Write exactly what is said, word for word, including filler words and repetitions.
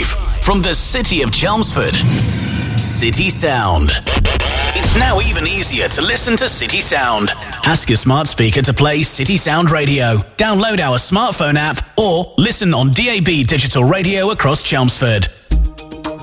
from the city of Chelmsford. City Sound. It's now even easier to listen to City Sound. Ask your smart speaker to play City Sound Radio. Download our smartphone app or listen on D A B digital radio across Chelmsford.